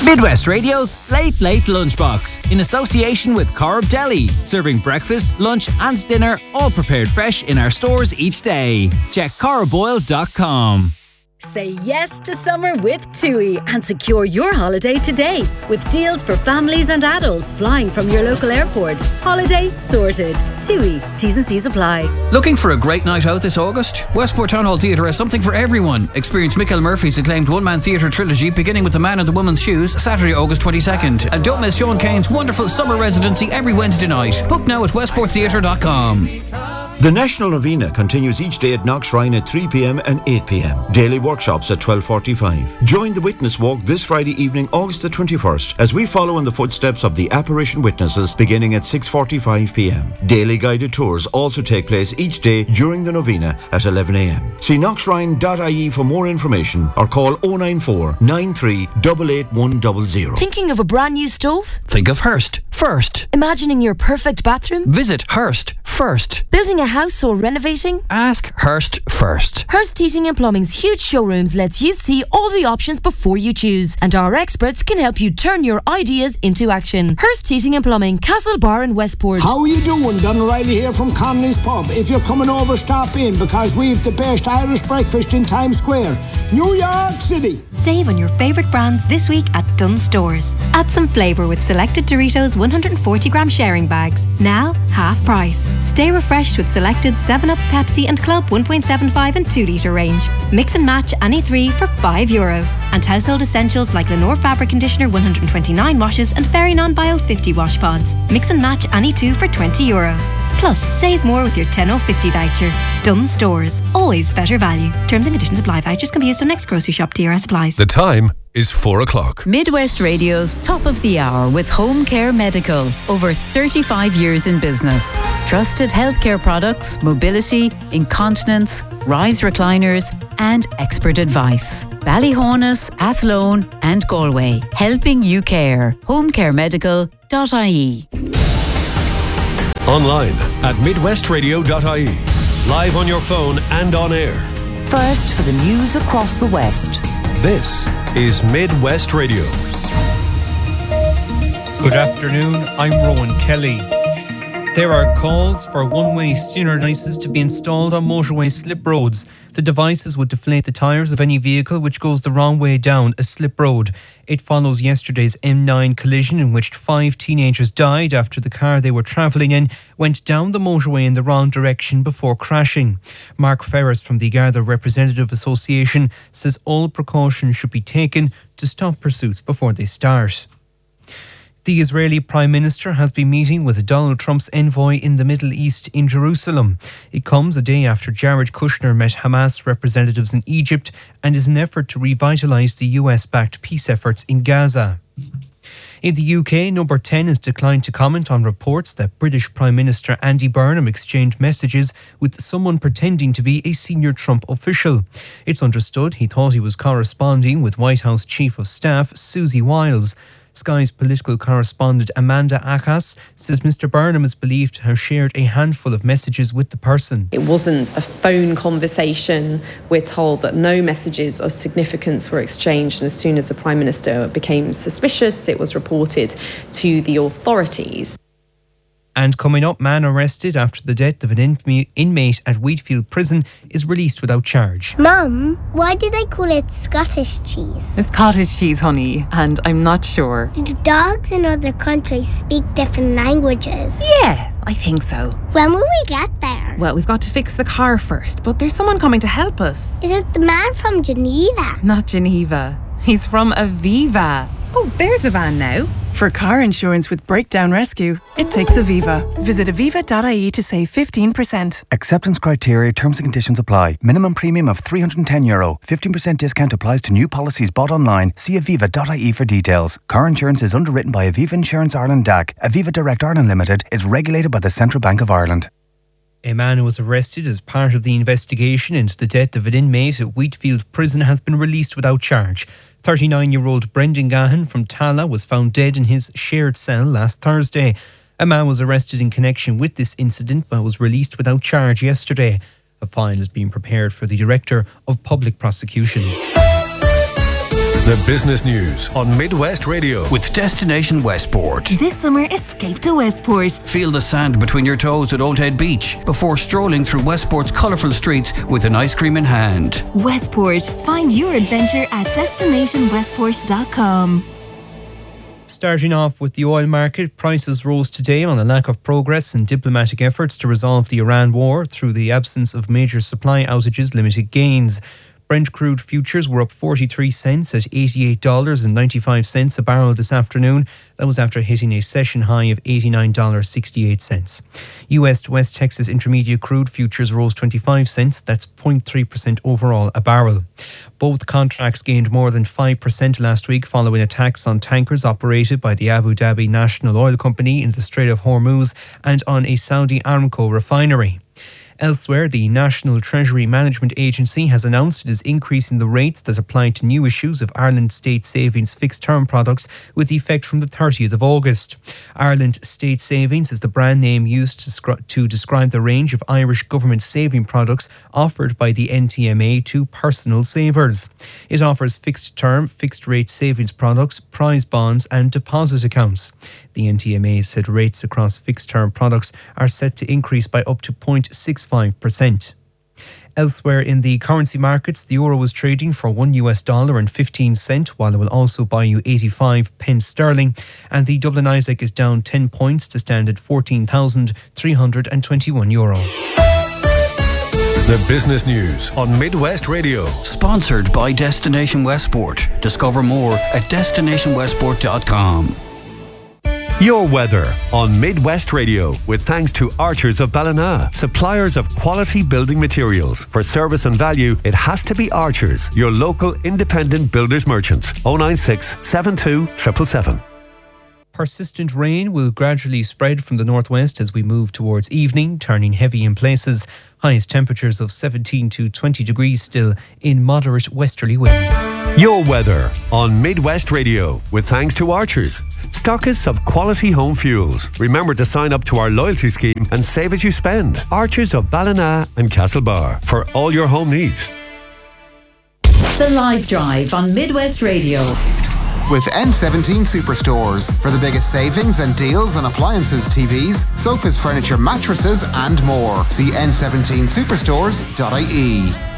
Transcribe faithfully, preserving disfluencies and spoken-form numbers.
Midwest Radio's Late Late Lunchbox, in association with Corb Deli, serving breakfast, lunch and dinner, all prepared fresh in our stores each day. Check corb oil dot com. Say yes to summer with TUI and secure your holiday today with deals for families and adults flying from your local airport. Holiday sorted. TUI. T's and C's apply. Looking for a great night out this August? Westport Town Hall Theatre has something for everyone. Experience Michael Murphy's acclaimed one-man theatre trilogy beginning with The Man in the Woman's Shoes, Saturday, August twenty-second. And don't miss Sean Kane's wonderful summer residency every Wednesday night. Book now at westport theatre dot com. The National Novena continues each day at Knock Shrine at three p.m. and eight p.m. Daily workshops at twelve forty-five. Join the Witness Walk this Friday evening, August the twenty-first, as we follow in the footsteps of the apparition witnesses beginning at six forty-five p.m. Daily guided tours also take place each day during the Novena at eleven a.m. See knock shrine dot I E for more information or call oh nine four, nine three eight eight one zero zero. Thinking of a brand new stove? Think of Hearst first. Imagining your perfect bathroom? Visit Hearst first. Building a house or renovating? Ask Hearst first. Hearst Heating and Plumbing's huge showrooms lets you see all the options before you choose, and our experts can help you turn your ideas into action. Hearst Heating and Plumbing, Castle Bar in Westport. How are you doing? Don O'Reilly here from Connolly's Pub. If you're coming over, stop in, because we've the best Irish breakfast in Times Square, New York City. Save on your favourite brands this week at Dunnes Stores. Add some flavour with selected Doritos one hundred forty gram sharing bags. Now, half price. Stay refreshed with selected seven up, Pepsi and Club one point seven five and two litre range. Mix and match any three for five euro. And household essentials like Lenore Fabric Conditioner one hundred twenty-nine washes and Fairy Non-Bio fifty wash pods. Mix and match any two for twenty euro. Plus, save more with your ten oh fifty voucher. Dunnes Stores. Always better value. Terms and conditions apply. Vouchers can be used on next grocery shop. T R S applies. The time is four o'clock. Midwest Radio's Top of the Hour with Home Care Medical. Over thirty-five years in business. Trusted healthcare products, mobility, incontinence, rise recliners and expert advice. Ballyhonus, Athlone and Galway. Helping you care. home care medical dot I E. Online at midwest radio dot I E. Live on your phone and on air. First for the news across the West. This is Midwest Radio. Good afternoon, I'm Rowan Kelly. There are calls for one-way steer devices to be installed on motorway slip roads. The devices would deflate the tyres of any vehicle which goes the wrong way down a slip road. It follows yesterday's M nine collision in which five teenagers died after the car they were travelling in went down the motorway in the wrong direction before crashing. Mark Ferris from the Garda Representative Association says all precautions should be taken to stop pursuits before they start. The Israeli Prime Minister has been meeting with Donald Trump's envoy in the Middle East in Jerusalem. It comes a day after Jared Kushner met Hamas representatives in Egypt and is an effort to revitalise the U S-backed peace efforts in Gaza. In the U K, Number ten has declined to comment on reports that British Prime Minister Andy Burnham exchanged messages with someone pretending to be a senior Trump official. It's understood he thought he was corresponding with White House Chief of Staff Susie Wiles. Sky's political correspondent Amanda Akas says Mister Burnham is believed to have shared a handful of messages with the person. It wasn't a phone conversation. We're told that no messages of significance were exchanged, and as soon as the Prime Minister became suspicious, it was reported to the authorities. And coming up, man arrested after the death of an in- inmate at Wheatfield Prison is released without charge. Mum, why do they call it Scottish cheese? It's cottage cheese, honey, and I'm not sure. Do dogs in other countries speak different languages? Yeah, I think so. When will we get there? Well, we've got to fix the car first, but there's someone coming to help us. Is it the man from Geneva? Not Geneva. He's from Aviva. Oh, there's the van now. For car insurance with Breakdown Rescue, it takes Aviva. Visit aviva dot I E to save fifteen percent. Acceptance criteria, terms and conditions apply. Minimum premium of three hundred ten euro. fifteen percent discount applies to new policies bought online. See aviva dot I E for details. Car insurance is underwritten by Aviva Insurance Ireland D A C. Aviva Direct Ireland Limited is regulated by the Central Bank of Ireland. A man who was arrested as part of the investigation into the death of an inmate at Wheatfield Prison has been released without charge. thirty-nine-year-old Brendan Gahan from Tala was found dead in his shared cell last Thursday. A man was arrested in connection with this incident but was released without charge yesterday. A file is being prepared for the Director of Public Prosecutions. The business news on Midwest Radio. With Destination Westport. This summer, escape to Westport. Feel the sand between your toes at Old Head Beach before strolling through Westport's colourful streets with an ice cream in hand. Westport. Find your adventure at destination westport dot com. Starting off with the oil market, prices rose today on a lack of progress in diplomatic efforts to resolve the Iran war. Through the absence of major supply outages, limited gains. Brent crude futures were up forty-three cents at eighty-eight dollars and ninety-five cents a barrel this afternoon. That was after hitting a session high of eighty-nine dollars and sixty-eight cents. U S to West Texas Intermediate crude futures rose twenty-five cents. That's zero point three percent overall a barrel. Both contracts gained more than five percent last week following attacks on tankers operated by the Abu Dhabi National Oil Company in the Strait of Hormuz and on a Saudi Aramco refinery. Elsewhere, the National Treasury Management Agency has announced it is increasing the rates that apply to new issues of Ireland State Savings fixed-term products with effect from the thirtieth of August. Ireland State Savings is the brand name used to, scri- to describe the range of Irish government saving products offered by the N T M A to personal savers. It offers fixed-term, fixed-rate savings products, prize bonds and deposit accounts. The N T M A said rates across fixed-term products are set to increase by up to zero point six five percent. Elsewhere in the currency markets, the euro was trading for one U S dollar and fifteen cent, while it will also buy you eighty-five pence sterling, and the Dublin Isaac is down ten points to stand at fourteen thousand three hundred twenty-one euro. The business news on Midwest Radio. Sponsored by Destination Westport. Discover more at destination westport dot com. Your weather on Midwest Radio with thanks to Archers of Ballina, suppliers of quality building materials. For service and value, it has to be Archers, your local independent builders merchant. oh nine six, seven two, seven seven seven. Persistent rain will gradually spread from the northwest as we move towards evening, turning heavy in places. Highest temperatures of seventeen to twenty degrees still in moderate westerly winds. Your weather on Midwest Radio with thanks to Archers, stockists of quality home fuels. Remember to sign up to our loyalty scheme and save as you spend. Archers of Ballina and Castlebar for all your home needs. The Live Drive on Midwest Radio. With N seventeen Superstores for the biggest savings and deals on appliances, T Vs, sofas, furniture, mattresses and more. See N seventeen superstores dot I E.